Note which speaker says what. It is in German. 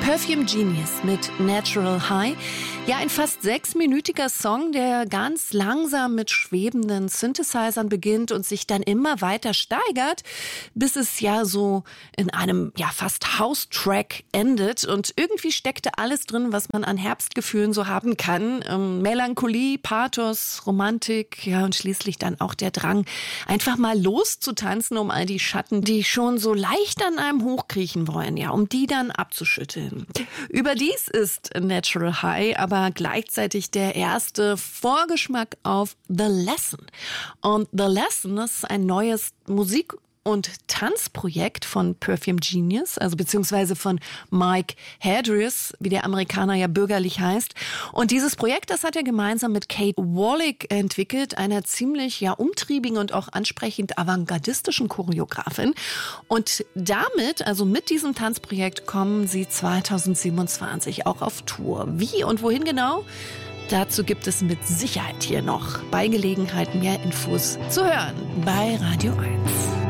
Speaker 1: Perfume Genius mit Natural High. Ja, ein fast 6-minütiger Song, der ganz langsam mit schwebenden Synthesizern beginnt und sich dann immer weiter steigert, bis es ja so in einem fast House-Track endet. Und irgendwie steckte alles drin, was man an Herbstgefühlen so haben kann. Melancholie, Pathos, Romantik, ja, und schließlich dann auch der Drang, einfach mal loszutanzen, um all die Schatten, die schon so leicht an einem hochkriechen wollen, ja, um die dann abzuschütteln. Überdies ist Natural High aber gleichzeitig der erste Vorgeschmack auf The Lesson. Und The Lesson ist ein neues Musik- und Tanzprojekt von Perfume Genius, also beziehungsweise von Mike Hadris, wie der Amerikaner ja bürgerlich heißt. Und dieses Projekt, das hat er gemeinsam mit Kate Wallach entwickelt, einer ziemlich umtriebigen und auch ansprechend avantgardistischen Choreografin. Und damit, also mit diesem Tanzprojekt, kommen sie 2027 auch auf Tour. Wie und wohin genau? Dazu gibt es mit Sicherheit hier noch bei Gelegenheit mehr Infos zu hören bei Radio 1.